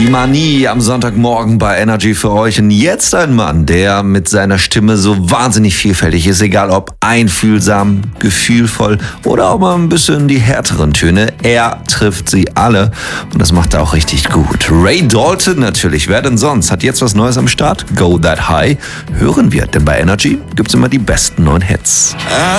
Mani am Sonntagmorgen bei Energy für euch. Und jetzt ein Mann, der mit seiner Stimme so wahnsinnig vielfältig ist, egal ob einfühlsam, gefühlvoll oder auch mal ein bisschen die härteren Töne. Er trifft sie alle und das macht er auch richtig gut. Ray Dalton natürlich, wer denn sonst? Hat jetzt was Neues am Start? Go That High. Hören wir, denn bei Energy gibt's immer die besten neuen Hits.